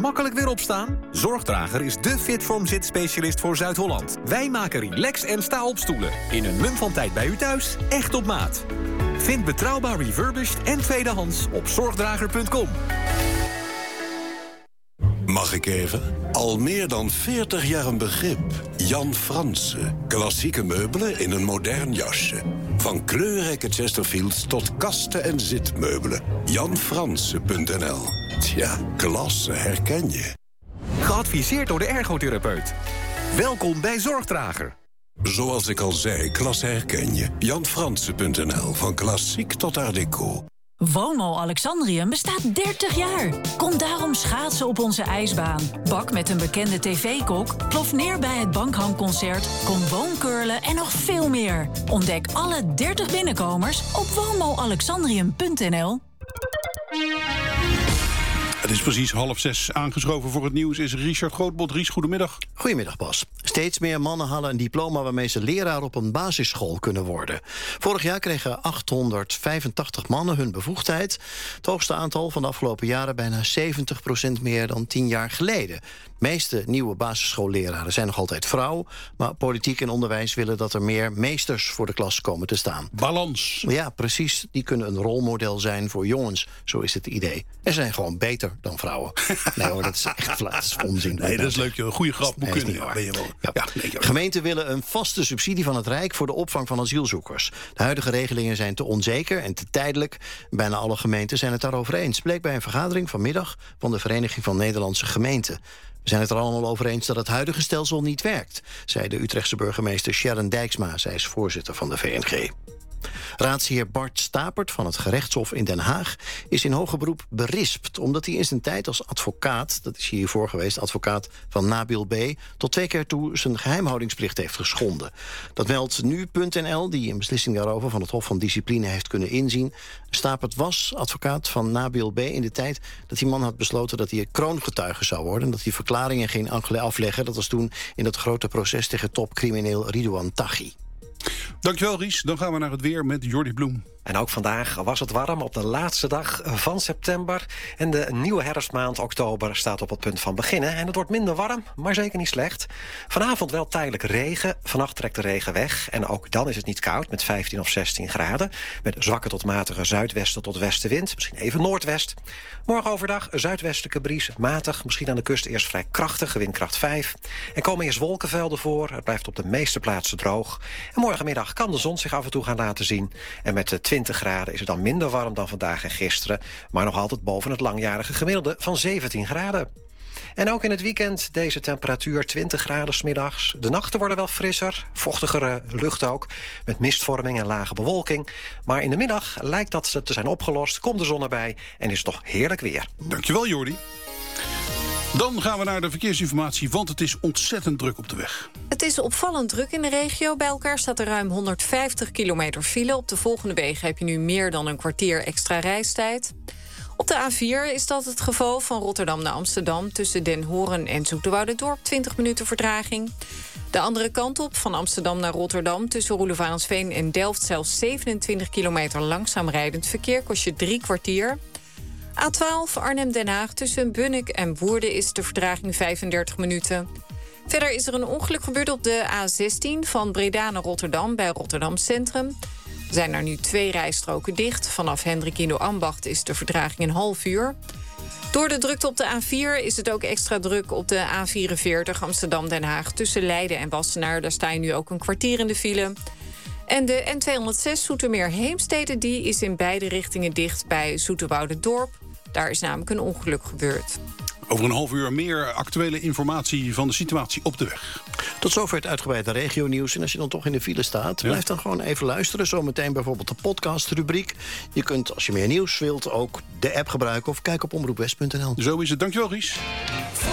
makkelijk weer opstaan? Zorgdrager is de Fitform-zitspecialist voor Zuid-Holland. Wij maken relax- en sta-opstoelen. In een mum van tijd bij u thuis, echt op maat. Vind betrouwbaar refurbished en tweedehands op zorgdrager.com. Mag ik even? Al meer dan 40 jaar een begrip. Jan Fransen. Klassieke meubelen in een modern jasje. Van kleurrijke Chesterfields tot kasten en zitmeubelen. JanFransen.nl. Tja, klasse herken je. Geadviseerd door de ergotherapeut. Welkom bij Zorgdrager. Zoals ik al zei, klasse herken je. JanFransen.nl. Van klassiek tot art deco. Woonmol Alexandrium bestaat 30 jaar. Kom daarom schaatsen op onze ijsbaan. Bak met een bekende tv-kok, plof neer bij het Bankhangconcert, kom woonkurlen en nog veel meer. Ontdek alle 30 binnenkomers op woonmolalexandrium.nl. Het is precies 5:30. Aangeschoven voor het nieuws is Richard Grootbot. Ries, goedemiddag. Goedemiddag, Bas. Steeds meer mannen halen een diploma waarmee ze leraar op een basisschool kunnen worden. Vorig jaar kregen 885 mannen hun bevoegdheid. Het hoogste aantal van de afgelopen jaren, bijna 70% meer dan 10 jaar geleden. De meeste nieuwe basisschoolleraren zijn nog altijd vrouw, maar politiek en onderwijs willen dat er meer meesters voor de klas komen te staan. Balans. Ja, precies. Die kunnen een rolmodel zijn voor jongens, zo is het idee. En zijn gewoon beter dan vrouwen. Nee hoor, dat is echt dat is onzin. Nee, dat is leuk. Een goede grap moet kunnen. Ben je wel. Ja. Gemeenten willen een vaste subsidie van het Rijk voor de opvang van asielzoekers. De huidige regelingen zijn te onzeker en te tijdelijk. Bijna alle gemeenten zijn het daarover eens. Bleek bij een vergadering vanmiddag van de Vereniging van Nederlandse Gemeenten. We zijn het er allemaal over eens dat het huidige stelsel niet werkt, zei de Utrechtse burgemeester Sharon Dijksma. Zij is voorzitter van de VNG. Raadsheer Bart Stapert van het gerechtshof in Den Haag is in hoger beroep berispt, omdat hij in zijn tijd als advocaat, dat is hiervoor geweest, advocaat van Nabil B., tot 2 keer toe zijn geheimhoudingsplicht heeft geschonden. Dat meldt nu.nl, die een beslissing daarover van het Hof van Discipline heeft kunnen inzien. Stapert was advocaat van Nabil B. in de tijd dat die man had besloten dat hij kroongetuige zou worden en dat hij verklaringen ging afleggen. Dat was toen in dat grote proces tegen topcrimineel Ridouan Taghi. Dankjewel, Ries. Dan gaan we naar het weer met Jordi Bloem. En ook vandaag was het warm op de laatste dag van september. En de nieuwe herfstmaand oktober staat op het punt van beginnen. En het wordt minder warm, maar zeker niet slecht. Vanavond wel tijdelijk regen. Vannacht trekt de regen weg. En ook dan is het niet koud met 15 of 16 graden. Met zwakke tot matige zuidwesten tot westenwind. Misschien even noordwest. Morgen overdag zuidwestelijke bries. Matig, misschien aan de kust eerst vrij krachtig, windkracht 5. Er komen eerst wolkenvelden voor. Het blijft op de meeste plaatsen droog. En morgenmiddag kan de zon zich af en toe gaan laten zien. En met de 20 graden is het dan minder warm dan vandaag en gisteren, maar nog altijd boven het langjarige gemiddelde van 17 graden. En ook in het weekend deze temperatuur 20 graden 's middags. De nachten worden wel frisser, vochtigere lucht ook, met mistvorming en lage bewolking. Maar in de middag lijkt dat te zijn opgelost, komt de zon erbij en is het toch heerlijk weer. Dankjewel, Jordi. Dan gaan we naar de verkeersinformatie, want het is ontzettend druk op de weg. Het is opvallend druk in de regio. Bij elkaar staat er ruim 150 kilometer file. Op de volgende wegen heb je nu meer dan een kwartier extra reistijd. Op de A4 is dat het geval van Rotterdam naar Amsterdam. Tussen Den Horen en Zoeterwoudendorp 20 minuten vertraging. De andere kant op, van Amsterdam naar Rotterdam. Tussen Roelevarensveen en Delft zelfs 27 kilometer langzaam rijdend verkeer. Kost je 3 kwartier. A12 Arnhem-Den Haag tussen Bunnik en Woerden is de vertraging 35 minuten. Verder is er een ongeluk gebeurd op de A16 van Breda naar Rotterdam bij Rotterdam Centrum. Er zijn er nu 2 rijstroken dicht. Vanaf Hendrik Ambacht is de vertraging een half uur. Door de drukte op de A4 is het ook extra druk op de A44 Amsterdam-Den Haag tussen Leiden en Wassenaar. Daar sta je nu ook een kwartier in de file. En de N206 Zoetermeer-Heemstede die is in beide richtingen dicht bij Zoeterwoudendorp. Daar is namelijk een ongeluk gebeurd. Over een half uur meer actuele informatie van de situatie op de weg. Tot zover het uitgebreide regionieuws. En als je dan toch in de file staat, blijf dan gewoon even luisteren. Zometeen bijvoorbeeld de podcastrubriek. Je kunt, als je meer nieuws wilt, ook de app gebruiken of kijk op omroepwest.nl. Zo is het. Dankjewel, Ries.